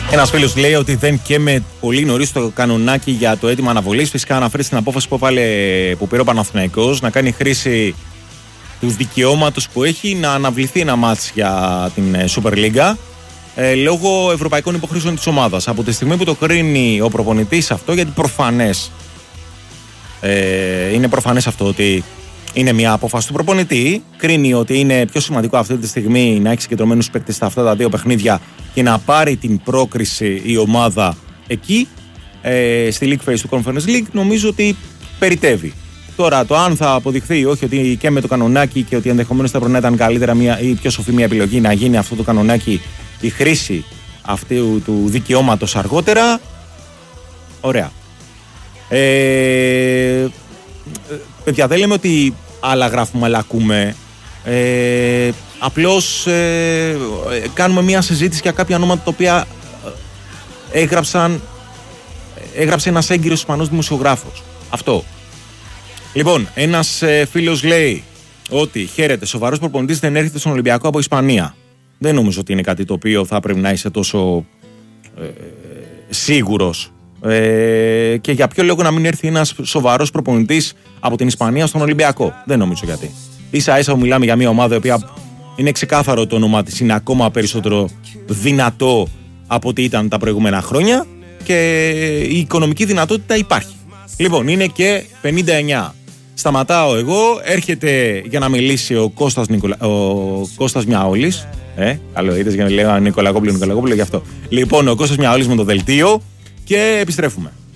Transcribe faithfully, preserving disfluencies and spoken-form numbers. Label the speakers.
Speaker 1: Ένας φίλος λέει ότι δεν καίμε πολύ νωρίς το κανονάκι για το αίτημα αναβολής. Φυσικά αναφέρει στην απόφαση που, έβαλε, που πήρε ο Παναθηναϊκός να κάνει χρήση του δικαιώματος που έχει να αναβληθεί ένα μάτς για την Super League ε, λόγω ευρωπαϊκών υποχρήσεων της ομάδας. Από τη στιγμή που το κρίνει ο προπονητής αυτό, γιατί προφανές ε, είναι προφανές αυτό ότι είναι μια απόφαση του προπονητή, κρίνει ότι είναι πιο σημαντικό αυτή τη στιγμή να έχει συγκεντρωμένους παίκτες στα αυτά τα δύο παιχνίδια και να πάρει την πρόκριση η ομάδα εκεί, ε, στη League Phase του Conference League, νομίζω ότι περιτεύει. Τώρα, το αν θα αποδειχθεί ή όχι ότι και με το κανονάκι και ότι ενδεχομένως θα πρέπει να ήταν καλύτερα μια, ή πιο σοφή μια επιλογή να γίνει αυτό το κανονάκι η χρήση αυτού του δικαιώματος αργότερα, ωραία. Ε, παιδιά, δεν λέμε ότι άλλα γράφουμε, άλλα ακούμε. Ε, απλώς ε, κάνουμε μια συζήτηση για κάποια ονόματα τα οποία έγραψαν, έγραψε ένας έγκυρος Ισπανός δημοσιογράφος. Αυτό. Λοιπόν, ένας ε, φίλος λέει ότι χαίρεται, σοβαρός προπονητής δεν έρχεται στον Ολυμπιακό από Ισπανία. Δεν νομίζω ότι είναι κάτι το οποίο θα πρέπει να είσαι τόσο ε, σίγουρος. Ε, και για ποιο λόγο να μην έρθει ένας σοβαρός προπονητής από την Ισπανία στον Ολυμπιακό. Δεν νομίζω γιατί. Ίσα ίσα μιλάμε για μια ομάδα η οποία είναι ξεκάθαρο το όνομά της, είναι ακόμα περισσότερο δυνατό από ό,τι ήταν τα προηγούμενα χρόνια και η οικονομική δυνατότητα υπάρχει. Λοιπόν, είναι και πενήντα εννιά. Σταματάω εγώ, έρχεται για να μιλήσει ο Κώστας, Νικολα... ο Κώστας Μιαόλης. Ε, καλό είδες για να λέω Νικολακόπουλο, Νικολακόπουλο γι' αυτό. Λοιπόν, ο Κώστας Μιαόλης με το δελτίο και επιστρέφουμε.